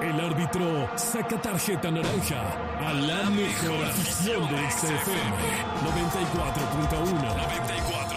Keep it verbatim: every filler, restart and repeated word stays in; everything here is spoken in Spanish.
El árbitro saca tarjeta naranja a la mejor afición de X F M noventa y cuatro punto uno. noventa y cuatro.